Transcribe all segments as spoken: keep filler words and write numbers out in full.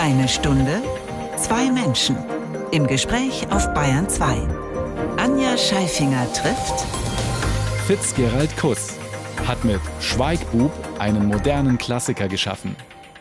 Eine Stunde, zwei Menschen. Im Gespräch auf Bayern zwei. Anja Scheifinger trifft Fitzgerald Kuss hat mit Schweigbub einen modernen Klassiker geschaffen.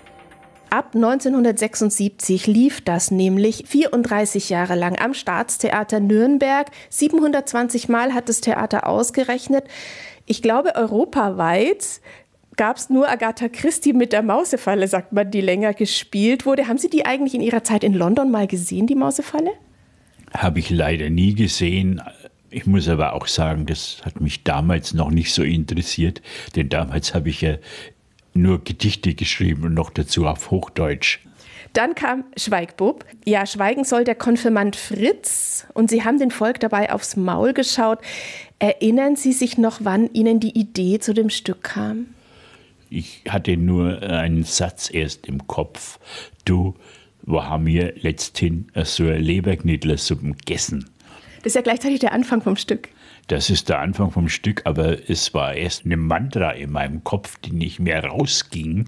Ab neunzehnhundertsechsundsiebzig lief das nämlich vierunddreißig Jahre lang am Staatstheater Nürnberg. siebenhundertzwanzig Mal hat das Theater ausgerechnet. Ich glaube, europaweit gab es nur Agatha Christie mit der Mausefalle, sagt man, die länger gespielt wurde. Haben Sie die eigentlich in Ihrer Zeit in London mal gesehen, die Mausefalle? Habe ich leider nie gesehen. Ich muss aber auch sagen, das hat mich damals noch nicht so interessiert, denn damals habe ich ja nur Gedichte geschrieben und noch dazu auf Hochdeutsch. Dann kam Schweigbub. Ja, schweigen soll der Konfirmand Fritz. Und Sie haben dem Volk dabei aufs Maul geschaut. Erinnern Sie sich noch, wann Ihnen die Idee zu dem Stück kam? Ich hatte nur einen Satz erst im Kopf. Du, wo haben wir letzthin so eine Leberknitlersuppen gegessen? Das ist ja gleichzeitig der Anfang vom Stück. Das ist der Anfang vom Stück, aber es war erst eine Mantra in meinem Kopf, die nicht mehr rausging.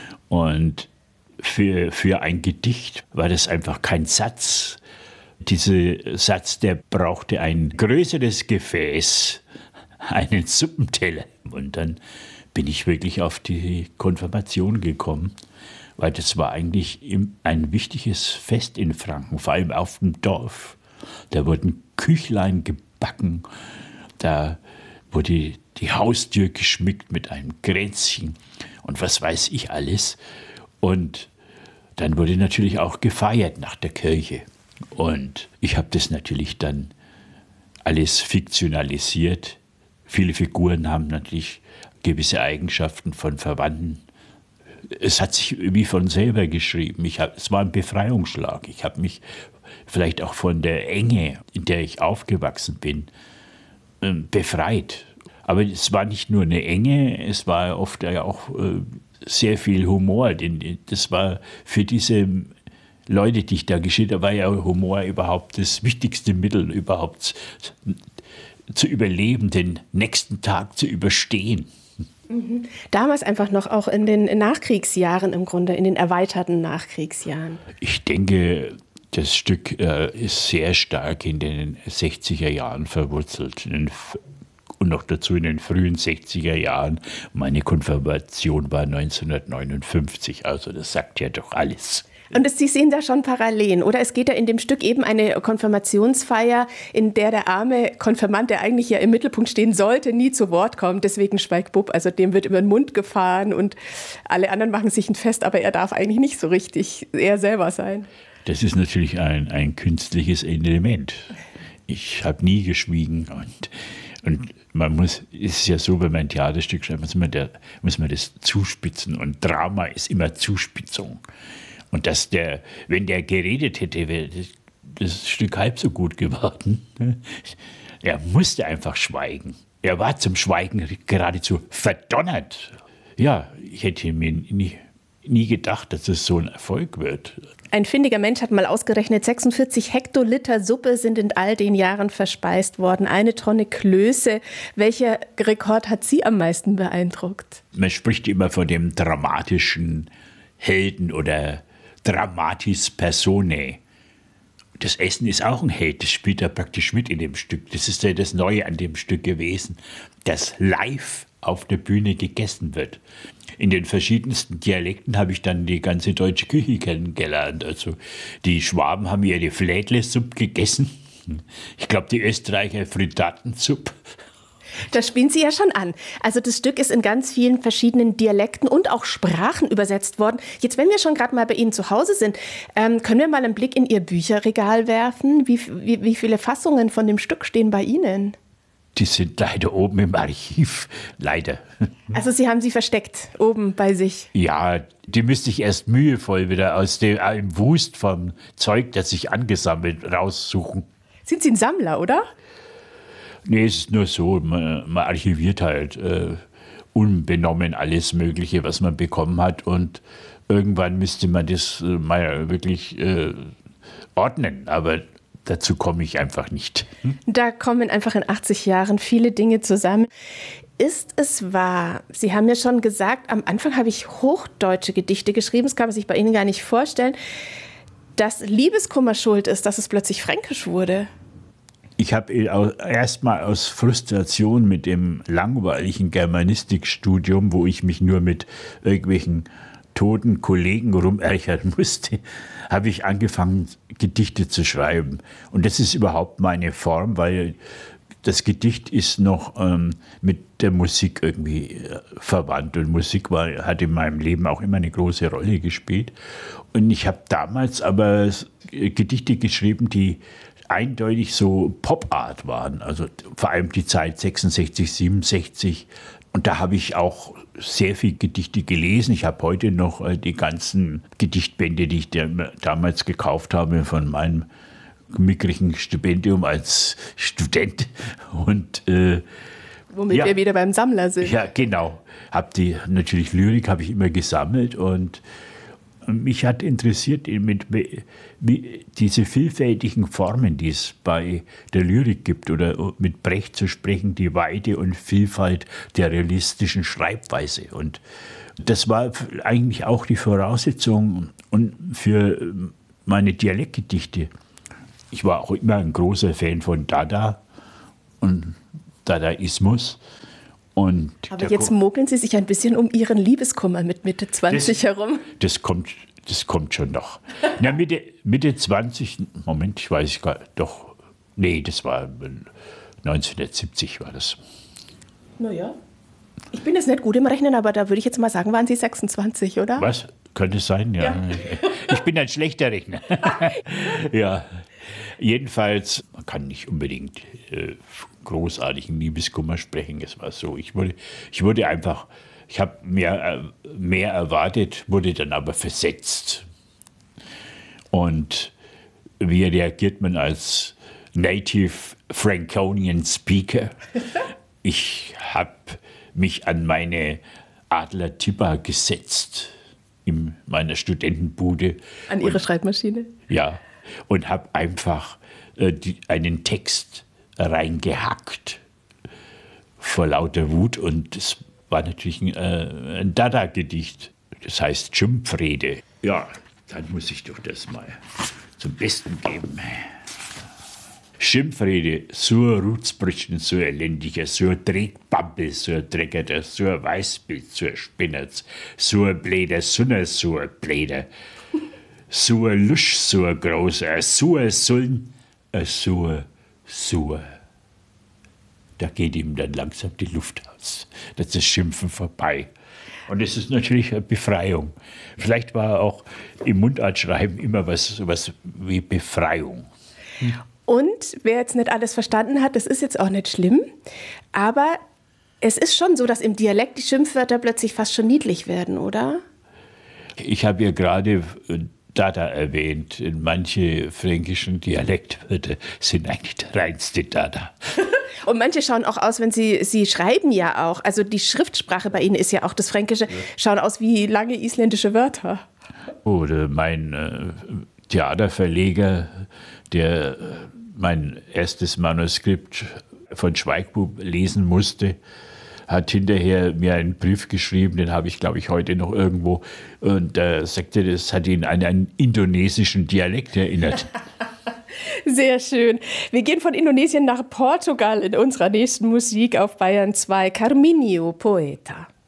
Und für, für ein Gedicht war das einfach kein Satz. Dieser Satz, der brauchte ein größeres Gefäß, einen Suppenteller. Und dann bin ich wirklich auf die Konfirmation gekommen, weil das war eigentlich ein wichtiges Fest in Franken, vor allem auf dem Dorf. Da wurden Küchlein gebacken, da wurde die, die Haustür geschmückt mit einem Kränzchen und was weiß ich alles. Und dann wurde natürlich auch gefeiert nach der Kirche. Und ich habe das natürlich dann alles fiktionalisiert. Viele Figuren haben natürlich gewisse Eigenschaften von Verwandten. Es hat sich irgendwie von selber geschrieben. Ich hab, es war ein Befreiungsschlag. Ich habe mich vielleicht auch von der Enge, in der ich aufgewachsen bin, befreit. Aber es war nicht nur eine Enge, es war oft auch sehr viel Humor. Das war für diese Leute, die ich da geschildert habe, war ja Humor überhaupt das wichtigste Mittel, überhaupt zu überleben, den nächsten Tag zu überstehen. Mhm. Damals einfach noch auch in den Nachkriegsjahren im Grunde, in den erweiterten Nachkriegsjahren. Ich denke, das Stück äh, ist sehr stark in den sechziger Jahren verwurzelt. In den, und noch dazu in den frühen sechziger Jahren. Meine Konfirmation war neunzehnhundertneunundfünfzig, also das sagt ja doch alles. Und es, Sie sehen da schon Parallelen, oder? Es geht ja in dem Stück eben eine Konfirmationsfeier, in der der arme Konfirmand, der eigentlich ja im Mittelpunkt stehen sollte, nie zu Wort kommt. Deswegen Schweigbub, also dem wird über den Mund gefahren und alle anderen machen sich ein Fest, aber er darf eigentlich nicht so richtig er selber sein. Das ist natürlich ein, ein künstliches Element. Ich habe nie geschwiegen und, und man muss, es ist ja so, wenn man ein Theaterstück schreibt, muss man, der, muss man das zuspitzen und Drama ist immer Zuspitzung. Und dass der, wenn der geredet hätte, wäre das, das Stück halb so gut geworden. Er musste einfach schweigen. Er war zum Schweigen geradezu verdonnert. Ja, ich hätte mir nie, nie gedacht, dass es so ein Erfolg wird. Ein findiger Mensch hat mal ausgerechnet, sechsundvierzig Hektoliter Suppe sind in all den Jahren verspeist worden. Eine Tonne Klöße. Welcher Rekord hat Sie am meisten beeindruckt? Man spricht immer von dem dramatischen Helden oder Dramatis Personae. Das Essen ist auch ein Held, das spielt da praktisch mit in dem Stück. Das ist ja das Neue an dem Stück gewesen, dass live auf der Bühne gegessen wird. In den verschiedensten Dialekten habe ich dann die ganze deutsche Küche kennengelernt. Also die Schwaben haben ihre Flädlesuppe gegessen. Ich glaube, die Österreicher Frittatensuppe. Das spielen Sie ja schon an. Also das Stück ist in ganz vielen verschiedenen Dialekten und auch Sprachen übersetzt worden. Jetzt, wenn wir schon gerade mal bei Ihnen zu Hause sind, ähm, können wir mal einen Blick in Ihr Bücherregal werfen? Wie, wie, wie viele Fassungen von dem Stück stehen bei Ihnen? Die sind leider oben im Archiv. Leider. Also Sie haben sie versteckt, oben bei sich? Ja, die müsste ich erst mühevoll wieder aus dem äh, im Wust vom Zeug, das ich angesammelt, raussuchen. Sind Sie ein Sammler, oder? Nee, es ist nur so, man, man archiviert halt äh, unbenommen alles Mögliche, was man bekommen hat. Und irgendwann müsste man das äh, mal wirklich äh, ordnen. Aber dazu komme ich einfach nicht. Hm? Da kommen einfach in achtzig Jahren viele Dinge zusammen. ist es wahr? Sie haben ja schon gesagt, am Anfang habe ich hochdeutsche Gedichte geschrieben, das kann man sich bei Ihnen gar nicht vorstellen, dass Liebeskummer schuld ist, dass es plötzlich fränkisch wurde. Ich habe erst mal aus Frustration mit dem langweiligen Germanistikstudium, wo ich mich nur mit irgendwelchen toten Kollegen rumärgern musste, habe ich angefangen, Gedichte zu schreiben. Und das ist überhaupt meine Form, weil das Gedicht ist noch ähm, mit der Musik irgendwie äh, verwandt. Und Musik war, hat in meinem Leben auch immer eine große Rolle gespielt. Und ich habe damals aber Gedichte geschrieben, die eindeutig so Pop-Art waren. Also vor allem die Zeit sechsundsechzig, siebenundsechzig. Und da habe ich auch sehr viel Gedichte gelesen. Ich habe heute noch äh, die ganzen Gedichtbände, die ich damals gekauft habe von meinem mickrigen Stipendium als Student. Und, äh, Womit ja, wir wieder beim Sammler sind. Ja, genau. Hab die, natürlich Lyrik habe ich immer gesammelt und mich hat interessiert, mit, wie diese vielfältigen Formen, die es bei der Lyrik gibt, oder mit Brecht zu sprechen, die Weite und Vielfalt der realistischen Schreibweise. Und das war eigentlich auch die Voraussetzung und für meine Dialektgedichte. Ich war auch immer ein großer Fan von Dada und Dadaismus. Und aber jetzt mogeln Sie sich ein bisschen um Ihren Liebeskummer mit Mitte zwanzig das, herum. Das kommt, das kommt schon noch. Na, Mitte, Mitte zwanzig, Moment, ich weiß gar nicht, doch, nee, das war neunzehnhundertsiebzig war das. Naja, ich bin jetzt nicht gut im Rechnen, aber da würde ich jetzt mal sagen, waren Sie sechsundzwanzig, oder? Was? Könnte es sein, ja. ja. Ich bin ein schlechter Rechner. Ja, jedenfalls, man kann nicht unbedingt äh, großartigen Liebeskummer sprechen. Es war so, ich wurde, ich wurde einfach, ich habe mehr, mehr erwartet, wurde dann aber versetzt. Und wie reagiert man als Native Franconian Speaker? Ich habe mich an meine Adler Tipper gesetzt in meiner Studentenbude. An Ihre und, Schreibmaschine? Ja, und habe einfach äh, die, einen Text reingehackt vor lauter Wut. Und das war natürlich ein, äh, ein Dada-Gedicht. Das heißt Schimpfrede. Ja, dann muss ich doch das mal zum Besten geben. Schimpfrede, so Rutsbrüchen, so elendiger, so Dreckbampel, so Dreckerter, so Weißbild, so Spinnerz, so Bläder, so so Bläder, so Lusch, so großer, so Sullen, so, so. Da geht ihm dann langsam die Luft aus. Da ist das Schimpfen vorbei. Und es ist natürlich eine Befreiung. Vielleicht war auch im Mundartschreiben immer was, was wie Befreiung. Hm. Und wer jetzt nicht alles verstanden hat, das ist jetzt auch nicht schlimm, aber es ist schon so, dass im Dialekt die Schimpfwörter plötzlich fast schon niedlich werden, oder? Ich habe ja gerade Dada erwähnt. Manche fränkischen Dialektwörter sind eigentlich der reinste Dada. Und manche schauen auch aus, wenn sie, sie schreiben ja auch, also die Schriftsprache bei Ihnen ist ja auch das Fränkische, ja. Schauen aus wie lange isländische Wörter. Oder mein äh, Theaterverleger, der mein erstes Manuskript von Schweigbub lesen musste, hat hinterher mir einen Brief geschrieben, den habe ich, glaube ich, heute noch irgendwo. Und da äh, sagte, das hat ihn an einen indonesischen Dialekt erinnert. Sehr schön. Wir gehen von Indonesien nach Portugal in unserer nächsten Musik auf Bayern zwei. Carminho Poeta.